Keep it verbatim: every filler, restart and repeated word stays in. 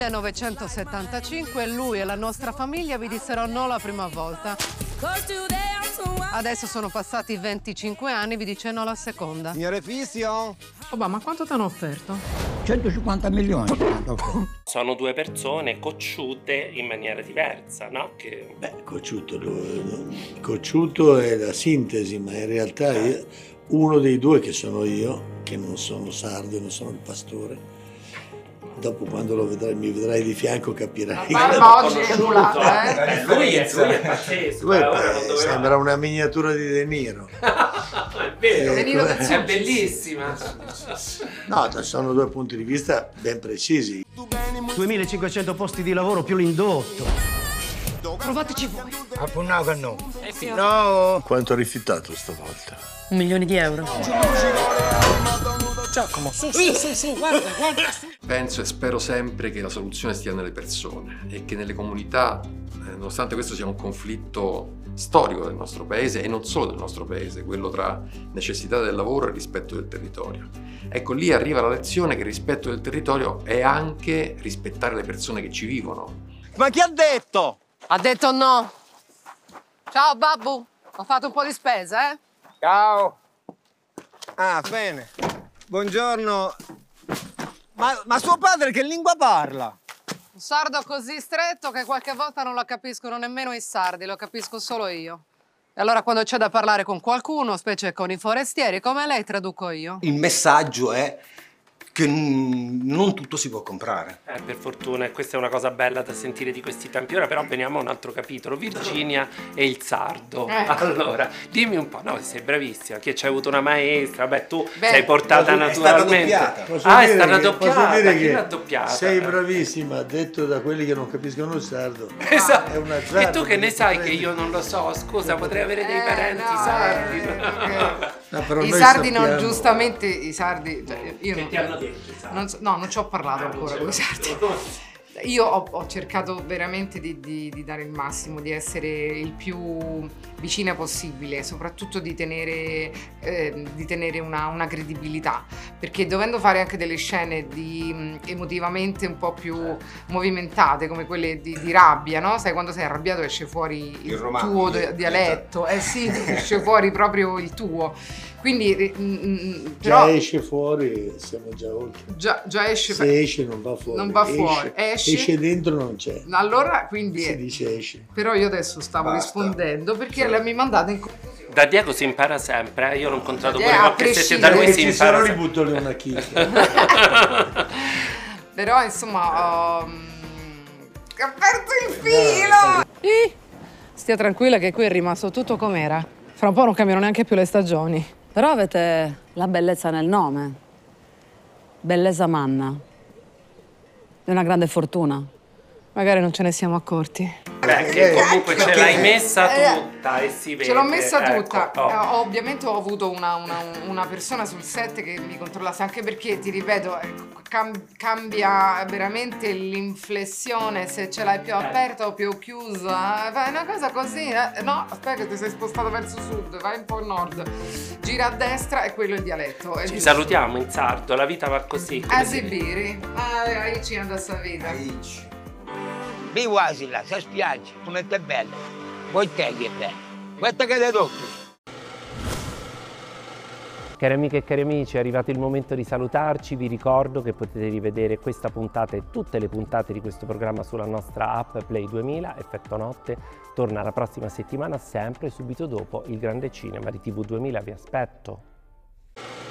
millenovecentosettantacinque lui e la nostra famiglia vi dissero no la prima volta. Adesso sono passati venticinque anni, vi dice no la seconda. Signore Fisio? Oh, ma quanto ti hanno offerto? centocinquanta milioni. Sono due persone cocciute in maniera diversa, no? Che... Beh, cocciuto, cocciuto è la sintesi, ma in realtà io, uno dei due che sono io, che non sono sardo, non sono il pastore, dopo quando lo vedrai, mi vedrai di fianco capirai. Ma, ma oggi è annullato, eh? Lui è, lui è pazzesco. Lui è, ora non doveva... Sembra una miniatura di De Niro. È vero, Eh, Niro que- è bellissima. No, sono due punti di vista ben precisi. duemilacinquecento posti di lavoro più l'indotto. Provateci voi. Appunnato no. Eh sì. No! Quanto ho rifiutato stavolta? Un milione di euro. Giacomo, su, su, su, su, guarda, guarda. Penso e spero sempre che la soluzione stia nelle persone e che nelle comunità, eh, nonostante questo sia un conflitto storico del nostro paese e non solo del nostro paese, quello tra necessità del lavoro e rispetto del territorio. Ecco, lì arriva la lezione che il rispetto del territorio è anche rispettare le persone che ci vivono. Ma chi ha detto? Ha detto no. Ciao babbo, ho fatto un po' di spesa, eh? Ciao. Ah, bene. Buongiorno. Ma, ma suo padre che lingua parla? Un sardo così stretto che qualche volta non lo capiscono nemmeno i sardi, lo capisco solo io. E allora quando c'è da parlare con qualcuno, specie con i forestieri, come lei, traduco io. Il messaggio è che non tutto si può comprare. Eh, per fortuna, e questa è una cosa bella da sentire di questi tempi. Ora però veniamo a un altro capitolo, Virginia e il sardo. Eh. Allora, dimmi un po', no, sei bravissima, che c'hai avuto una maestra, beh, tu Beh, sei portata è stata naturalmente. doppiata. Posso Ah, è dire stata che- doppiata, posso dire chi che l'ha doppiata? sei bravissima, detto da quelli che non capiscono il sardo. Esatto. È un E azzardo tu che ne che sai prendi. che io non lo so, scusa, potrei avere dei Eh, parenti no, sardi. eh, perché- No, però I noi sardi non, sappiamo- giustamente, i sardi, cioè, io Che non, ti hanno detto, sai? non so- no, non ci ho parlato ancora con i sardi. Io ho, ho cercato veramente di, di- di dare il massimo, di essere il più vicina possibile, soprattutto di tenere, eh, di tenere una, una credibilità, perché dovendo fare anche delle scene di, mh, emotivamente un po' più movimentate, come quelle di, di rabbia, no? Sai, quando sei arrabbiato esce fuori il, Il romanzo, tuo il- di- dialetto, eh sì, esce fuori proprio il tuo. Quindi, eh, mh, però, Già esce fuori, siamo già oltre. già, già esce... Se esce non va fuori. Non va fuori, Esce, esce- esce dentro non c'è. Allora, quindi... Si dice esce. Però io adesso stavo Basta. rispondendo perché lei mi mandate in... Da Diego si impara sempre, eh? Io l'ho incontrato Eh, pure a qualche sette, da prescindere. lui Se si ci impara sono sempre. ributto lì una chicca. Però insomma... Um... Ho perso il filo! Ih, stia tranquilla che qui è rimasto tutto com'era. Fra un po' non cambiano neanche più le stagioni. Però avete la bellezza nel nome. Bellezza Manna. È una grande fortuna. Magari non ce ne siamo accorti. Beh, che comunque ce l'hai messa Eh, tutta e si vede. Ce l'ho messa ecco, tutta. oh. Eh, ho- ovviamente ho avuto una, una- una persona sul set che mi controllasse, anche perché, ti ripeto, eh, cam- cambia veramente l'inflessione se ce l'hai più aperta o più chiusa. Eh, Fai una cosa così, eh. No, aspetta che ti sei spostato verso sud, vai un po' a nord. Gira a destra e quello è il dialetto. È Ci giusto. salutiamo in sardo, la vita va così. come A si dice. Sibiri. Ah, aici anda sta vita. Vivo Asila, si spiaggia, come è bella. Poi te che è bella. Questa che è doppio. Cari amiche e cari amici, è arrivato il momento di salutarci. Vi ricordo che potete rivedere questa puntata e tutte le puntate di questo programma sulla nostra app Play duemila. Effetto Notte torna la prossima settimana, sempre subito dopo il grande cinema di T V duemila. Vi aspetto.